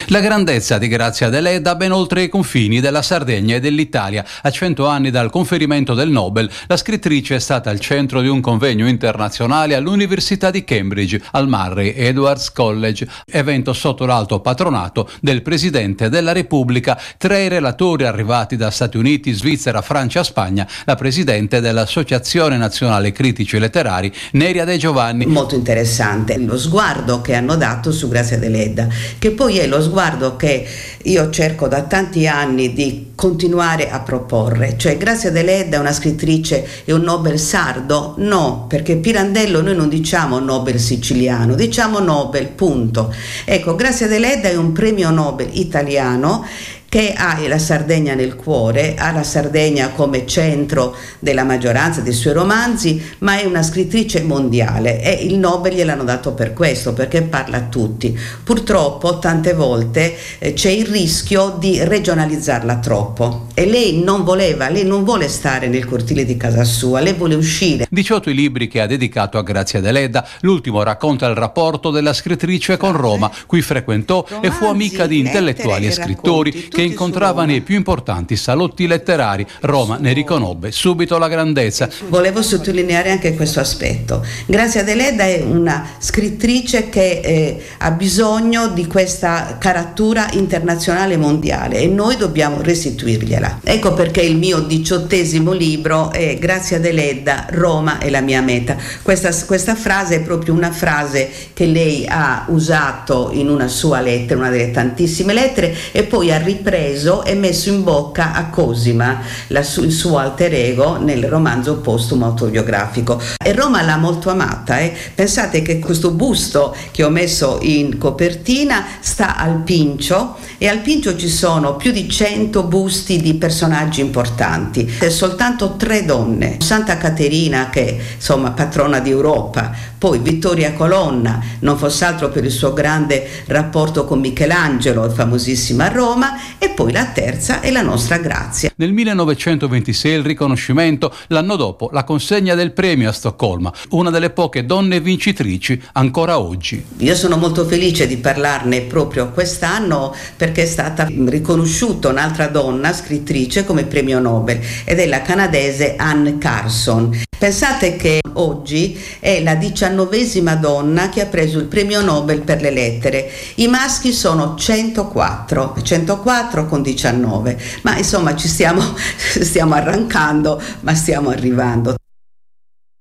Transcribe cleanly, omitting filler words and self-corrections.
La grandezza di Grazia Deledda ben oltre i confini della Sardegna e dell'Italia. A 100 anni dal conferimento del Nobel, la scrittrice è stata al centro di un convegno internazionale all'Università di Cambridge, al Murray Edwards College, evento sotto l'alto patronato del Presidente della Repubblica. 3 relatori arrivati da Stati Uniti, Svizzera, Francia e Spagna, la Presidente dell'Associazione Nazionale Critici Letterari, Neria De Giovanni. Molto interessante lo sguardo che hanno dato su Grazia Deledda, che poi è lo sguardo che io cerco da tanti anni di continuare a proporre. Cioè, Grazia Deledda è una scrittrice e un Nobel sardo? No, perché Pirandello noi non diciamo Nobel siciliano, diciamo Nobel, punto. Ecco, Grazia Deledda è un premio Nobel italiano che ha la Sardegna nel cuore, ha la Sardegna come centro della maggioranza dei suoi romanzi, ma è una scrittrice mondiale e il Nobel gliel'hanno dato per questo, perché parla a tutti. Purtroppo tante volte c'è il rischio di regionalizzarla troppo e lei non vuole stare nel cortile di casa sua, lei vuole uscire. 18 i libri che ha dedicato a Grazia Deledda, l'ultimo racconta il rapporto della scrittrice con Roma, cui frequentò e fu amica di intellettuali e scrittori che incontrava nei più importanti salotti letterari. Roma ne riconobbe subito la grandezza. Volevo sottolineare anche questo aspetto. Grazia Deledda è una scrittrice che ha bisogno di questa caratura internazionale mondiale e noi dobbiamo restituirgliela. Ecco perché il mio 18° libro è Grazia Deledda, Roma è la mia meta. Questa frase è proprio una frase che lei ha usato in una sua lettera, una delle tantissime lettere, e poi ha ripreso e messo in bocca a Cosima, il suo alter ego, nel romanzo postumo autobiografico. E Roma l'ha molto amata. Pensate che questo busto che ho messo in copertina sta al Pincio, e al Pincio ci sono più di 100 busti di personaggi importanti e soltanto 3 donne. Santa Caterina, che insomma patrona d'Europa, poi Vittoria Colonna, non fosse altro per il suo grande rapporto con Michelangelo, famosissima a Roma, e poi la terza è la nostra Grazia. Nel 1926 il riconoscimento, l'anno dopo la consegna del premio a Stoccolma, una delle poche donne vincitrici ancora oggi. Io sono molto felice di parlarne proprio quest'anno, perché è stata riconosciuta un'altra donna scrittrice come premio Nobel, ed è la canadese Anne Carson. Pensate che oggi è la 19ª donna che ha preso il premio Nobel per le lettere. I maschi sono 104 con 19, ma insomma stiamo arrancando, ma stiamo arrivando.